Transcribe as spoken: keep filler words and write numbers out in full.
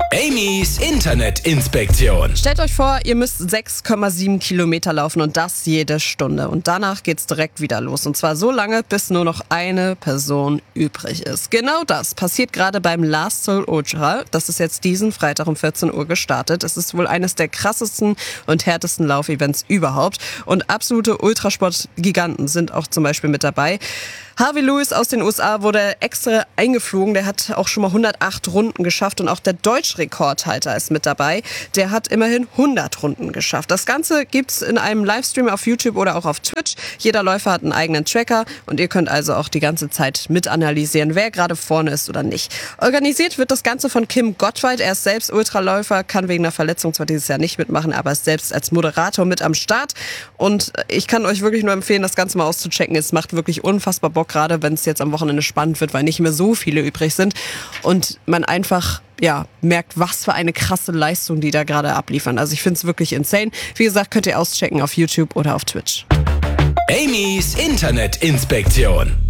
Amy's Internetinspektion. Stellt euch vor, ihr müsst sechs Komma sieben Kilometer laufen und das jede Stunde. Und danach geht's direkt wieder los. Und zwar so lange, bis nur noch eine Person übrig ist. Genau das passiert gerade beim Last Seoul Ultra. Das ist jetzt diesen Freitag um vierzehn Uhr gestartet. Es ist wohl eines der krassesten und härtesten Laufevents überhaupt. Und absolute Ultrasport-Giganten sind auch zum Beispiel mit dabei. Harvey Lewis aus den U S A wurde extra eingeflogen. Der hat auch schon mal hundertacht Runden geschafft und auch der Deutschrekordhalter ist mit dabei. Der hat immerhin hundert Runden geschafft. Das Ganze gibt's in einem Livestream auf YouTube oder auch auf Twitch. Jeder Läufer hat einen eigenen Tracker und ihr könnt also auch die ganze Zeit mit analysieren, wer gerade vorne ist oder nicht. Organisiert wird das Ganze von Kim Gottwald. Er ist selbst Ultraläufer, kann wegen einer Verletzung zwar dieses Jahr nicht mitmachen, aber ist selbst als Moderator mit am Start. Und ich kann euch wirklich nur empfehlen, das Ganze mal auszuchecken. Es macht wirklich unfassbar Bock, gerade wenn es jetzt am Wochenende spannend wird, weil nicht mehr so viele übrig sind und man einfach ja merkt, was für eine krasse Leistung die da gerade abliefern. Also ich finde es wirklich insane. Wie gesagt, könnt ihr auschecken auf YouTube oder auf Twitch. Amy's Internetinspektion.